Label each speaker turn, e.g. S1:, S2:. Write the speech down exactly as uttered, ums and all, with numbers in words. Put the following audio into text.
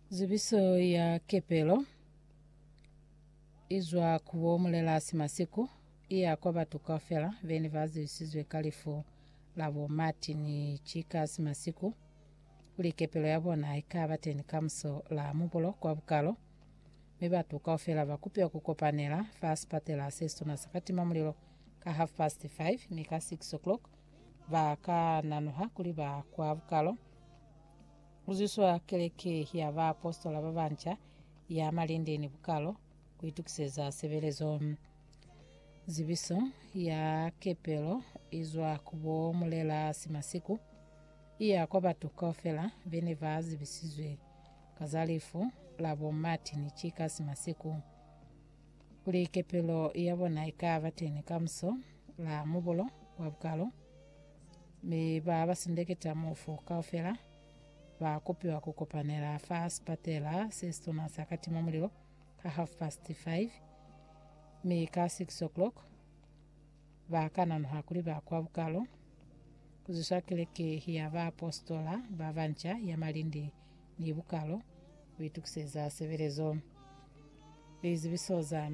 S1: Zibiso ya kepelo izwa kuwo mulela simasiku iya kwa batukafela veni vazi isizwe kalifu labo Martin chika simasiku uli kepelo yabona ikabateni kamso la mubulo kwa bukalo mebatukafela bakupi okukopanela fast patela sesto na sakati mamulilo ka half past five mika six o'clock baka nanuha kuli ba kwa bukalo uziswa keleke ya ba apostola babancha ya malinde ni bukalo kuitukiseza sebelezo zibiso ya kepelo izwa kubo mulela simasiku iya kwa batukafela bene vazi bisizwe kazalifu labo Martin chika simasiku uli kepelo iyabona ikabateni kamso la mubulo kwa bukalo me baba sindeketa mufu kafela bakupiwa kukopanela fast patela sesto na sakati mamulilo ka half past five me ka six o'clock bakana no hakuli bakwa bukalo kuzishakileke hiya ba apostola bavancha ya malindi ni bukalo bitukiseza sebelezo bizi bisoza